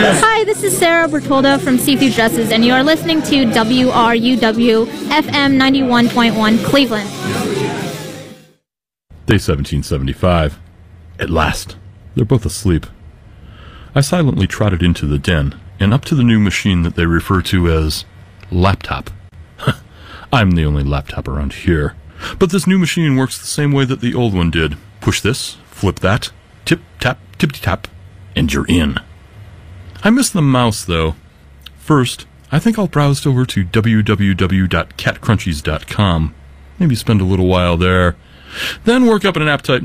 Hi, this is Sarah Bertoldo from Seafood Dresses, and you are listening to WRUW FM 91.1 Cleveland. Day 1775. At last. They're both asleep. I silently trotted into the den, and up to the new machine that they refer to as laptop. I'm the only laptop around here. But this new machine works the same way that the old one did. Push this, flip that, tip-tap, tippity-tap, and you're in. I miss the mouse, though. First, I think I'll browse over to www.catcrunchies.com. Maybe spend a little while there. Then work up an appetite